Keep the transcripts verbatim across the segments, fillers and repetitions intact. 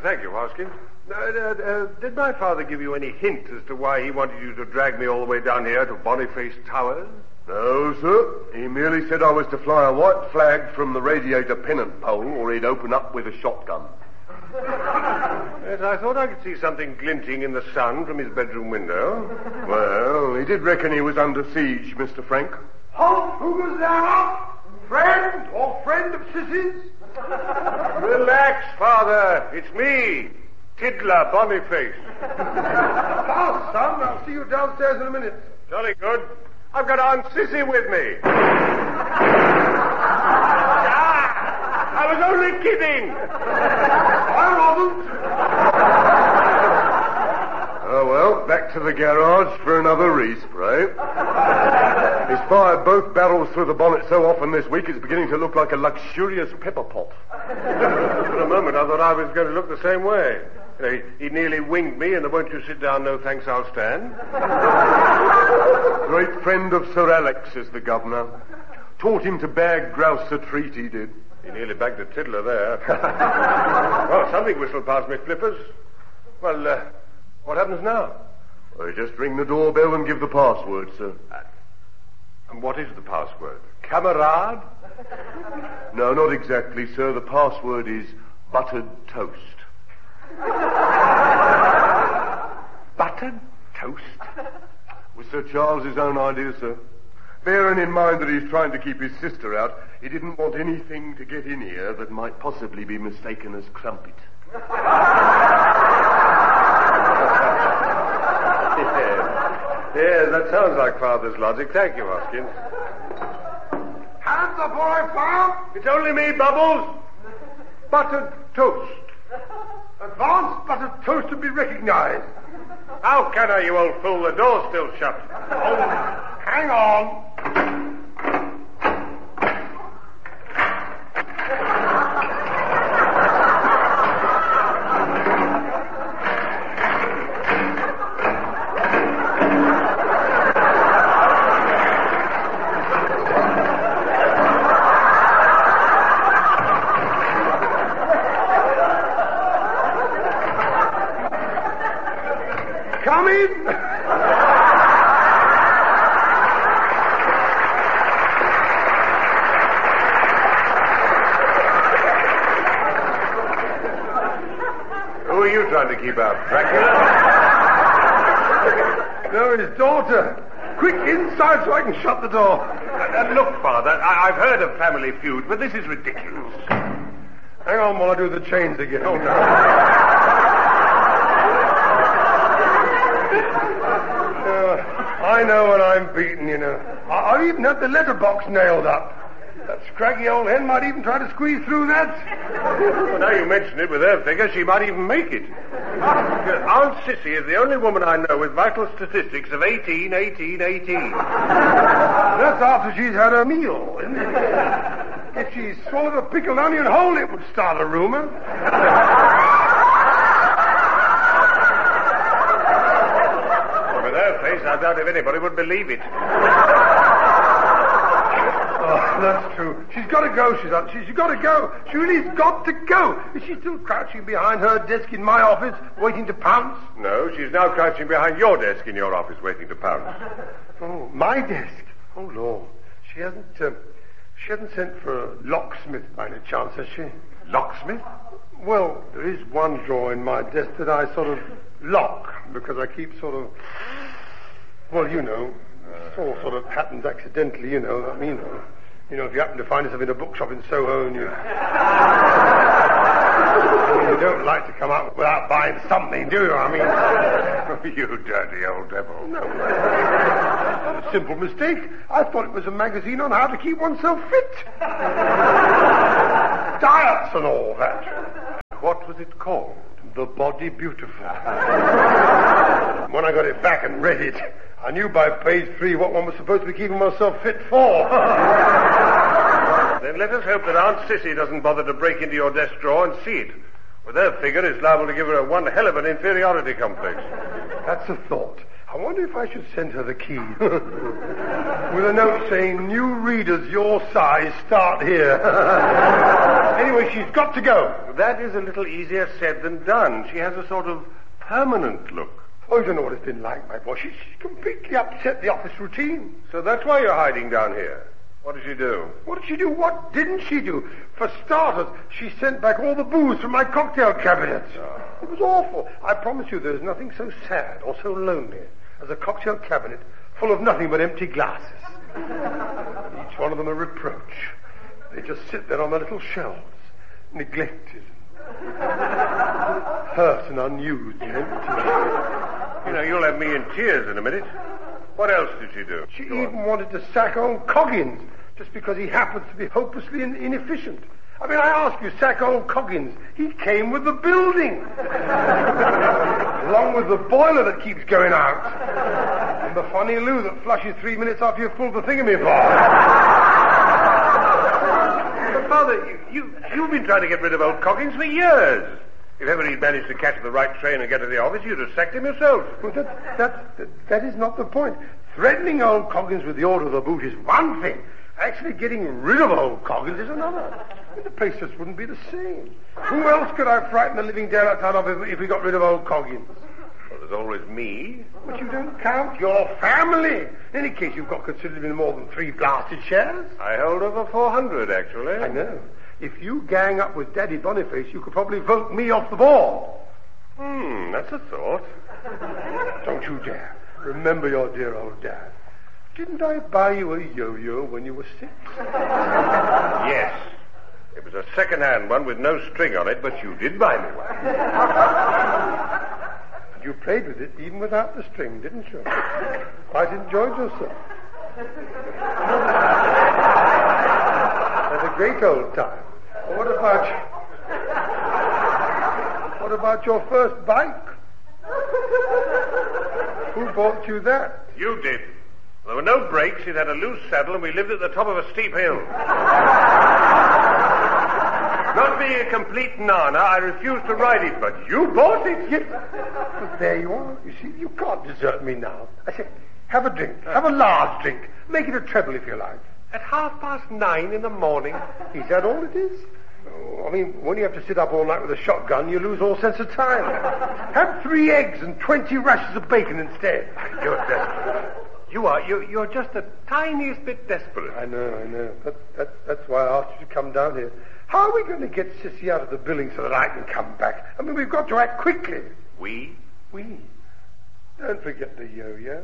thank you, Hoskins. Uh, uh, uh, did my father give you any hint as to why he wanted you to drag me all the way down here to Boniface Towers? No, sir. He merely said I was to fly a white flag from the radiator pennant pole or he'd open up with a shotgun. Yes, I thought I could see something glinting in the sun from his bedroom window. Well, he did reckon he was under siege, Mister Frank. Halt! Who was there? Friend or friend of Sissy's? Relax, Father. It's me, Tiddler Boniface. Fast, son. I'll see you downstairs in a minute. Jolly good. I've got Aunt Sissy with me. ah, I was only kidding. I wasn't. Oh, well, back to the garage for another respray. He's fired both barrels through the bonnet so often this week it's beginning to look like a luxurious pepper pot. For a moment I thought I was going to look the same way. You know, he, he nearly winged me in the won't you sit down, no thanks, I'll stand. Great friend of Sir Alex is the governor. Taught him to bag grouse a treat, he did. He nearly bagged a tiddler there. Well, something whistled past me, Flippers. Well, uh, what happens now? Well, just ring the doorbell and give the password, sir. Uh, and what is the password? Camarade? No, not exactly, sir. The password is buttered toast. Buttered toast? Was Sir Charles's own idea, sir. Bearing in mind that he's trying to keep his sister out, he didn't want anything to get in here that might possibly be mistaken as crumpet. yes. yes, that sounds like Father's logic. Thank you, Hoskins. Hands up, or I fire. It's only me, Bubbles. Buttered toast. Advanced buttered toast to be recognized. How can I, you old fool? The door's still shut. Oh, hang on. Come in. Who are you trying to keep out, Dracula? No, his daughter. Quick, inside so I can shut the door. Uh, look, Father, I- I've heard of Family Feud, but this is ridiculous. Hang on while I do the chains again. Oh, no. Uh, I know when I'm beaten, you know. I- I've even had the letterbox nailed up. That scraggy old hen might even try to squeeze through that. Well, now you mention it, with her figure, she might even make it. Aunt Sissy is the only woman I know with vital statistics of eighteen, eighteen, eighteen. That's after she's had her meal, isn't it? If she swallowed a pickled onion whole, it would start a rumor. Well, with her face, I doubt if anybody would believe it. Oh, that's true. She's got to go, she's, she, she's got to go. She really's got to go. Is she still crouching behind her desk in my office, waiting to pounce? No, she's now crouching behind your desk in your office, waiting to pounce. Oh, my desk? Oh, Lord. She hasn't, uh, she hasn't sent for a locksmith by any chance, has she? Locksmith? Well, there is one drawer in my desk that I sort of lock, because I keep sort of, well, you know, it all sort of happens accidentally, you know. I mean, uh, you know, if you happen to find yourself in a bookshop in Soho and you... I mean, you don't like to come out without buying something, do you? I mean... You dirty old devil. No. A simple mistake. I thought it was a magazine on how to keep oneself fit. Diets and all that. What was it called? The Body Beautiful. When I got it back and read it, I knew by page three what one was supposed to be keeping myself fit for. Then let us hope that Aunt Sissy doesn't bother to break into your desk drawer and see it. With her figure, it's liable to give her a one hell of an inferiority complex. That's a thought. I wonder if I should send her the key. With a note saying, new readers your size start here. Anyway, she's got to go. That is a little easier said than done. She has a sort of permanent look. Oh, you don't know what it's been like, my boy. She, she's completely upset the office routine. So that's why you're hiding down here. What did she do? What did she do? What didn't she do? For starters, she sent back all the booze from my cocktail cabinet. Oh. It was awful. I promise you there's nothing so sad or so lonely as a cocktail cabinet full of nothing but empty glasses. Each one of them a reproach. They just sit there on their little shelves, neglected, hurt and unused and empty. You know, you'll have me in tears in a minute. What else did she do? She Go even on. wanted to sack old Coggins just because he happens to be hopelessly in- inefficient. I mean, I ask you, sack old Coggins. He came with the building. Along with the boiler that keeps going out. And the funny loo that flushes three minutes after you've pulled the thingamabob. But, Father, you, you, you've been trying to get rid of old Coggins for years. If ever he'd managed to catch the right train and get to the office, you'd have sacked him yourself. Well, that, that, that, that is not the point. Threatening old Coggins with the order of the boot is one thing. Actually getting rid of old Coggins is another. I mean, the place just wouldn't be the same. Who else could I frighten the living daylights out of if, if we got rid of old Coggins? Well, there's always me. But you don't count your family. In any case, you've got considerably more than three blasted shares. I hold over four hundred, actually. I know. If you gang up with Daddy Boniface, you could probably vote me off the board. Hmm, that's a thought. Don't you dare. Remember your dear old dad. Didn't I buy you a yo-yo when you were six? Yes. It was a second-hand one with no string on it, but you did buy me one. You played with it even without the string, didn't you? Quite enjoyed yourself. Had a great old time. Well, what about what about your first bike? Who bought you that? You did. There were no brakes, it had a loose saddle, and we lived at the top of a steep hill. Not being a complete nana, I refused to ride it, but you bought it. Yes. But there you are. You see, you can't desert me now. I said, have a drink. Have a large drink. Make it a treble if you like. At half past nine in the morning. Is that all it is? Oh, I mean, when you have to sit up all night with a shotgun, you lose all sense of time. Have three eggs and twenty rashers of bacon instead. You're desperate. You are. You're, you're just the tiniest bit desperate. I know, I know. But that, that's why I asked you to come down here. How are we going to get Sissy out of the building so that I can come back? I mean, we've got to act quickly. We? We. Don't forget the yo-yo.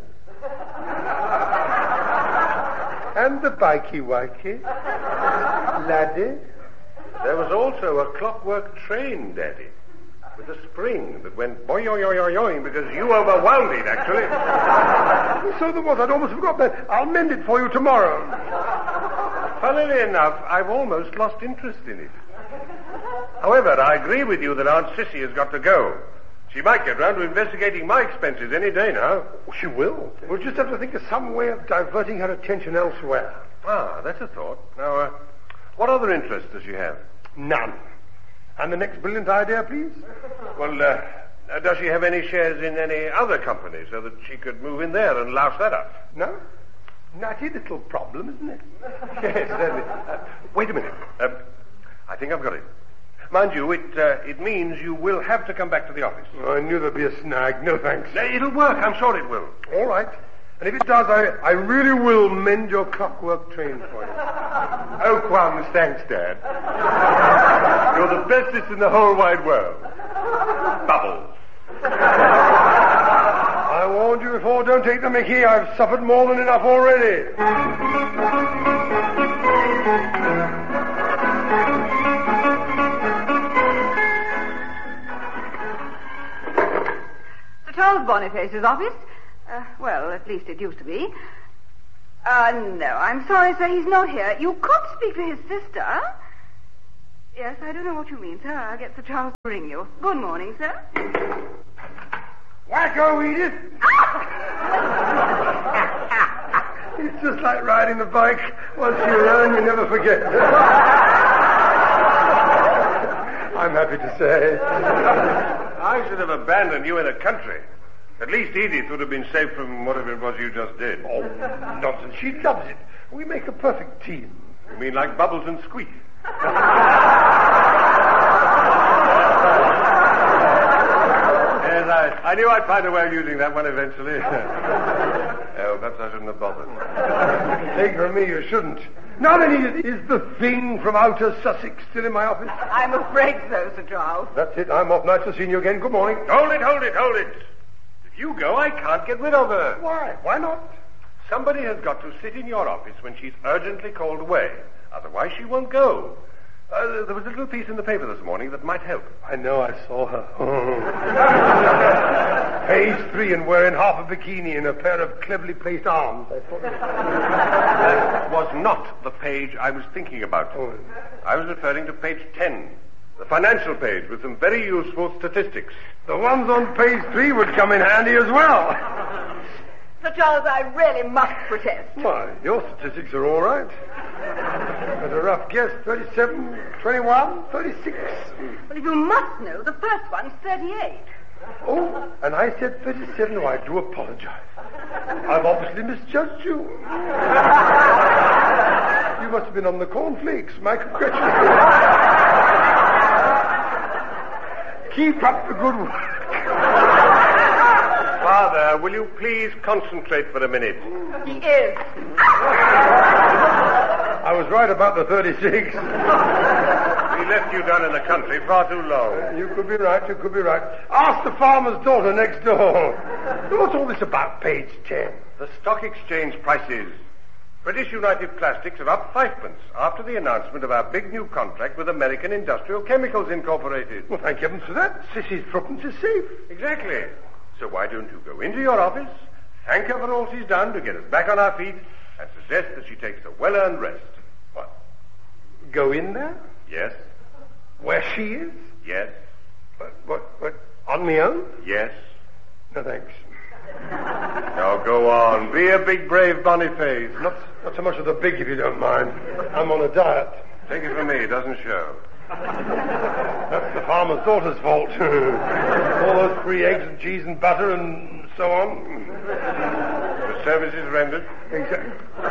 And the bikey-wikey. Laddie. There was also a clockwork train, Daddy, with a spring that went boing-oing-oing-oing because you overwound it, actually. So there was. I'd almost forgot that. I'll mend it for you tomorrow. Funnily enough, I've almost lost interest in it. However, I agree with you that Aunt Sissy has got to go. She might get round to investigating my expenses any day now. Oh, she will. We'll just have to think of some way of diverting her attention elsewhere. Ah, that's a thought. Now, uh, what other interests does she have? None. And the next brilliant idea, please? Well, uh, uh, does she have any shares in any other company so that she could move in there and louse that up? No? Natty little problem, isn't it? Yes, certainly. Uh, wait a minute. Uh, I think I've got it. Mind you, it uh, it means you will have to come back to the office. Oh, I knew there'd be a snag. No thanks. Uh, it'll work. I'm sure it will. All right. And if it does, I, I really will mend your clockwork train for you. Oh, Quams, thanks, Dad. You're the bestest in the whole wide world. Bubbles. I warned you before, don't take the mickey. I've suffered more than enough already. Sir Charles Boniface's office? Uh, well, at least it used to be. Uh, no, I'm sorry, sir, he's not here. You could speak to his sister. Yes, I don't know what you mean, sir. I'll get Sir Charles to ring you. Good morning, sir. Wacko, Edith! It's just like riding the bike. Once you learn, you never forget. I'm happy to say. I should have abandoned you in the country. At least Edith would have been safe from whatever it was you just did. Oh, nonsense. She loves it. We make a perfect team. You mean like Bubbles and Squeak? I knew I'd find a way of using that one eventually. Oh, perhaps I shouldn't have bothered. Take it from me, you shouldn't. Now then, Edith, is the thing from outer Sussex still in my office? I'm afraid so, Sir Charles. That's it. I'm off. Nice to see you again. Good morning. Hold it, hold it, hold it. If you go, I can't get rid of her. Why? Why not? Somebody has got to sit in your office when she's urgently called away. Otherwise, she won't go. Uh, there was a little piece in the paper this morning that might help. I know, I saw her. Page three, and wearing half a bikini and a pair of cleverly placed arms. I thought That was not the page I was thinking about. Oh. I was referring to page ten, the financial page with some very useful statistics. The ones on page three would come in handy as well. Sir Charles, I really must protest. Why, your statistics are all right. At a rough guess, thirty-seven, twenty-one, thirty-six. Well, if you must know, the first one's thirty-eight. Oh, and I said thirty-seven. Oh, I do apologize. I've obviously misjudged you. You must have been on the cornflakes. My congratulations. Keep up the good work. Father, will you please concentrate for a minute? He is. I was right about the thirty-six. We left you down in the country far too long. You could be right, you could be right. Ask the farmer's daughter next door. What's all this about, page ten? The stock exchange prices. British United Plastics are up fivepence after the announcement of our big new contract with American Industrial Chemicals Incorporated. Well, thank heavens for that. Sissy's threepence is safe. Exactly. So why don't you go into your office, thank her for all she's done to get us back on our feet, and suggest that she takes a well-earned rest. What? Go in there? Yes. Where she is? Yes. What, what, what, on me own? Yes. No, thanks. Now go on. Be a big, brave Boniface. Not, not so much of the big, if you don't mind. I'm on a diet. Take it from me, it doesn't show. That's the farmer's daughter's fault. All those free eggs and cheese and butter and so on. The service is rendered. Exactly.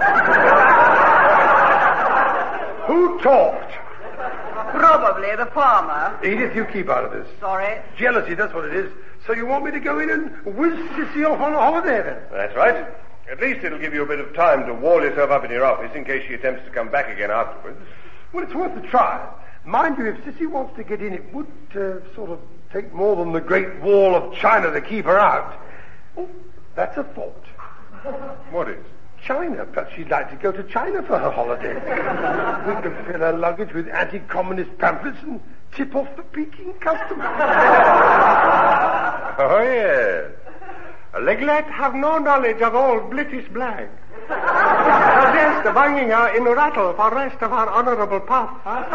Who talked? Probably the farmer. Edith, you keep out of this. Sorry. Jealousy, that's what it is. So you want me to go in and whiz Sissy off on a holiday then? That's right. At least it'll give you a bit of time to wall yourself up in your office in case she attempts to come back again afterwards. Well, it's worth a try. Mind you, if Sissy wants to get in, it would uh, sort of take more than the Great Wall of China to keep her out. Oh, that's a thought. What is? China. Perhaps she'd like to go to China for her holiday. We can fill her luggage with anti-communist pamphlets and tip off the Peking customs. Oh, yes. Leglet have no knowledge of old British blag. Suggest banging her in rattle for rest of our honourable path.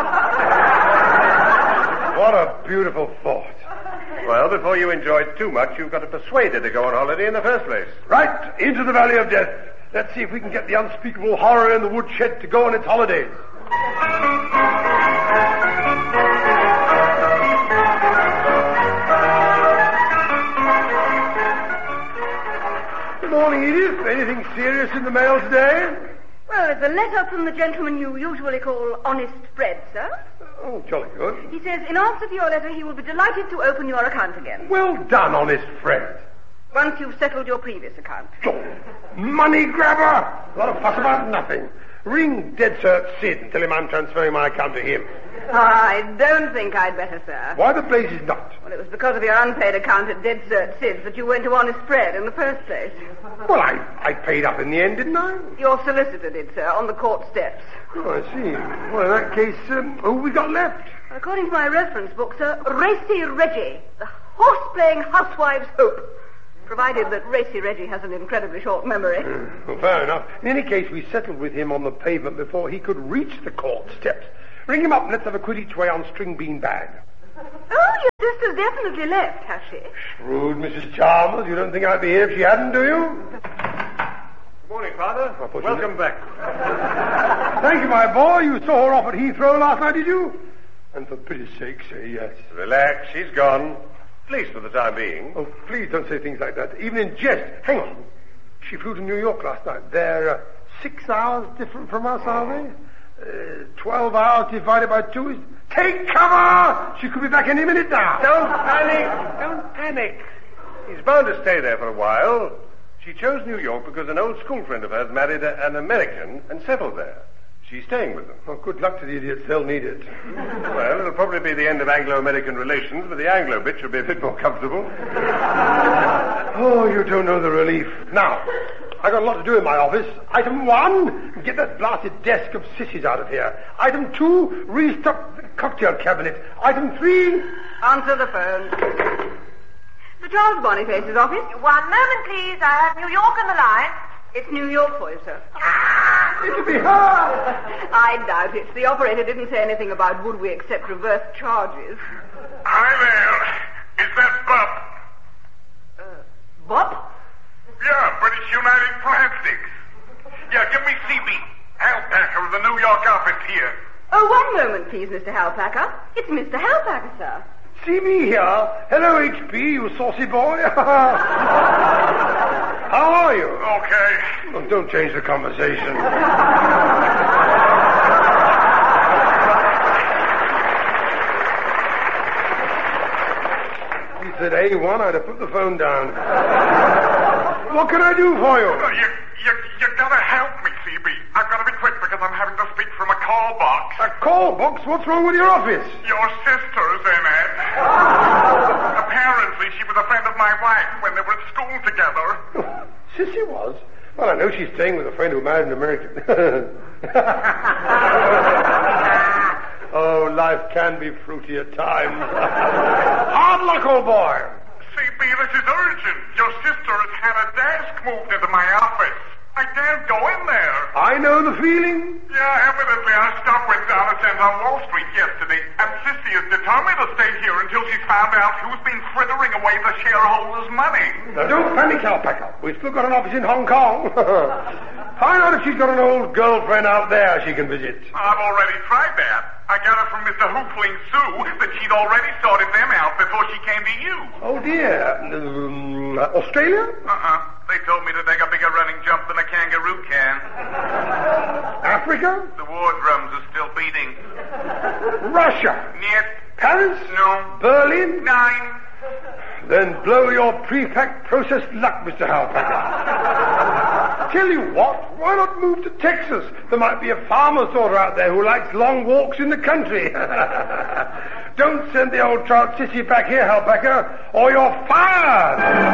What a beautiful thought. Well, before you enjoy it too much, you've got to persuade her to go on holiday in the first place. Right, into the Valley of Death. Let's see if we can get the unspeakable horror in the woodshed to go on its holidays. Good morning, Edith. Anything serious in the mail today? Well, it's a letter from the gentleman you usually call Honest Fred, sir. Oh, jolly good. He says, in answer to your letter, he will be delighted to open your account again. Well done, honest Fred. Once you've settled your previous account. Oh, money grabber! A lot of fuss about nothing. Ring Dead Cert Sid and tell him I'm transferring my account to him. I don't think I'd better, sir. Why the blazes not? Well, it was because of your unpaid account at Dead Cert Sid's that you went to Honest Fred in the first place. Well, I, I paid up in the end, didn't I? Your solicitor did, sir, on the court steps. Oh, I see. Well, in that case, um, who we got left? According to my reference book, sir, Racy Reggie, the horse-playing housewife's hope. Provided that Racy Reggie has an incredibly short memory. Uh, well, fair enough. In any case, we settled with him on the pavement before he could reach the court steps. Ring him up and let's have a quid each way on string bean bag. Oh, your sister's definitely left, has she? Shrewd Missus Chalmers. You don't think I'd be here if she hadn't, do you? Good morning, Father. Welcome back. Thank you, my boy. You saw her off at Heathrow last night, did you? And for pity's sake, say yes. Relax. She's gone. At least for the time being. Oh, please don't say things like that, even in jest. Hang on. She flew to New York last night. They're uh, six hours different from us, are they? Uh, Twelve hours divided by two is... Take cover! She could be back any minute now. Don't panic. Don't panic. He's bound to stay there for a while. She chose New York because an old school friend of hers married a, an American and settled there. She's staying with them. Oh, good luck to the idiots. They'll need it. Well, it'll probably be the end of Anglo-American relations, but the Anglo bit should be a bit more comfortable. Oh, you don't know the relief. Now, I got a lot to do in my office. Item one, get that blasted desk of Sissy's out of here. Item two, restock the cocktail cabinet. Item three... Answer the phone. Sir Charles Boniface's office. One moment, please. I have New York on the line. It's New York for you, sir. Ah, it'll be her. I doubt it. The operator didn't say anything about would we accept reverse charges. Hi there. Is that Bob? Uh, Bop? Yeah, British United Plastics. Yeah, give me C B. Halpacker of the New York office here. Oh, one moment, please, Mister Halpacker. It's Mister Halpacker, sir. See me here. Hello, H P, you saucy boy. How are you? Okay. Oh, don't change the conversation. He said A one, I'd have put the phone down. What can I do for you? Uh, you, you, you gotta help me, C B. I've gotta be quick because I'm having to speak from a call box. A call box? What's wrong with your office? Your sister's in it. Apparently, she was a friend of my wife when they were at school together. Sissy was? Well, I know she's staying with a friend who married an American. Oh, life can be fruity at times. Hard luck, old boy. C B, this is urgent. Your sister has had a desk moved into my office. I can't go in there. I know the feeling. Yeah, evidently our stock went down a cent on Wall Street yesterday, and Sissy is determined to stay here until she's found out who's been frittering away the shareholders' money. Now, don't panic, Alpaca. We've still got an office in Hong Kong. Find out if she's got an old girlfriend out there she can visit. I've already tried that. I got it from Mister Hoofling Sue that she'd already sorted them out before she came to you. Oh, dear. Um, Australia? Uh-uh. They told me to take a bigger running jump than a kangaroo can. Africa? The war drums are still beating. Russia? Niet. Paris? No. Berlin? Nine. Then blow your pre-packed processed luck, Mister Halpacker. Tell you what, why not move to Texas? There might be a farmer's daughter out there who likes long walks in the country. Don't send the old trout sissy back here, Halpacker, or you're fired!